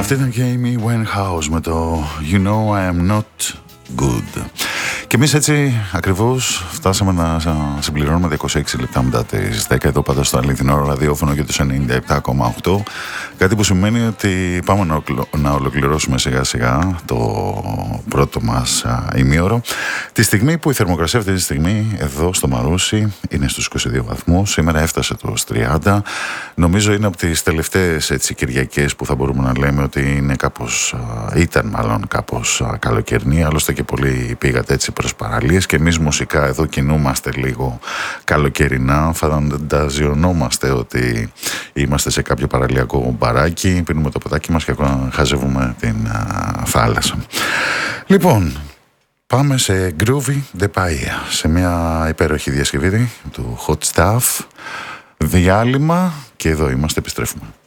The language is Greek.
Αυτή ήταν και η Amy Winehouse με το You know I am not good. Και εμείς έτσι ακριβώς φτάσαμε να συμπληρώνουμε τα 26 λεπτά μετά τις 10 εδώ πάντα στο αληθινό ραδιόφωνο και το 97,8. Κάτι που σημαίνει ότι πάμε να ολοκληρώσουμε σιγά σιγά το πρώτο μας ημίωρο. Τη στιγμή που η θερμοκρασία αυτή τη στιγμή εδώ στο Μαρούσι είναι στους 22 βαθμούς. Σήμερα έφτασε τους 30. Νομίζω είναι από τις τελευταίες έτσι Κυριακές που θα μπορούμε να λέμε ότι είναι κάπως, ήταν μάλλον κάπως καλοκαιρινή. Άλλωστε και πολλοί πήγατε έτσι προς παραλίες και εμείς μουσικά εδώ κινούμαστε λίγο καλοκαιρινά. Φανταζιωνόμαστε ότι είμαστε σε κάποιο παραλιακό μπαράκι, πίνουμε το ποτάκι μας και χαζεύουμε την θάλασσα. Λοιπόν, πάμε σε Groovy de Paia, σε μια υπέροχη διασκευή του Hot Stuff. Διάλειμμα και εδώ είμαστε, επιστρέφουμε.